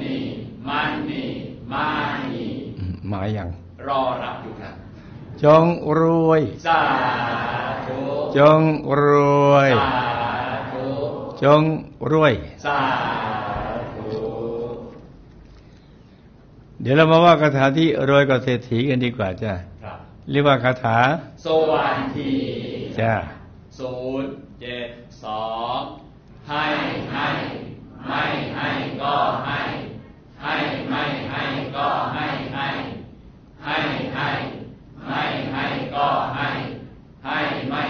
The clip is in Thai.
นี่มันนี่มานี่หมายยังรอรับอยู่ครับจงรวยสาธุจงรวยสาธุจงรวยสาธุเดี๋ยวเรามาว่าคาถาที่รวยกว่าเศรษฐีกันดีกว่าจ้ะเรียกว่าคาถาสวัสดีจ้ะ 072ให้